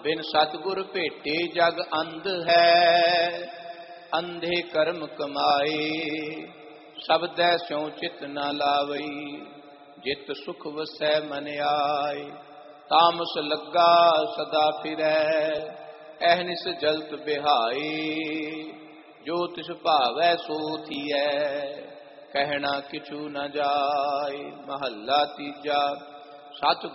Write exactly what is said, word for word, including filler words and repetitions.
ਬਿਨ ਸਤਿਗੁਰ ਭੇਟੇ ਜਗ ਅੰਧ ਹੈ। ਅੰਧੇ ਕਰਮ ਕਮਾਏ ਸਬਦੈ ਸਿਉ ਚਿਤ ਨਾ ਲਾਵਈ। ਜਿਤ ਸੁਖ ਵਸੈ ਮਨ ਆਏ ਤਾਮਸ ਲੱਗਾ ਸਦਾ ਫਿਰੈ। ਅਹਨਿਸ ਜਲਤ ਬਿਹਾਈ ਜੋ ਤਿਸ ਭਾਵੈ ਸੋ ਥੀਐ। ਕਹਿਣਾ ਕਿਛੂ ਨ ਜਾਏ। ਮਹੱਲਾ ਤੀਜਾ। ਸਤਿ